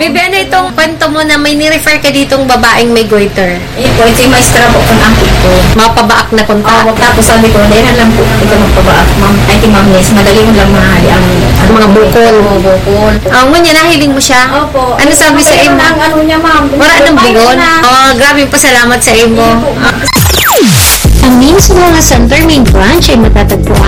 Bibi, ano itong kwento mo na may nirefer ka ditong babaeng may goiter? Po, ito yung maestra po kung angkit ko. Mapabaak na punta. Tapos sabi ko, dahil lang po, ito magpabaak, ma'am. Ay, ti ma'am, yes, madali mo lang mahali ang Mga bukol. bukol. Ngunya, nahiling mo siya? Opo. Ano sabi sa imo? Ang ano niya, ma'am. Wala nang bugon? Grabe, pasalamat sa imo. Ang NIMS mga Center Main Branch ay matatagpuan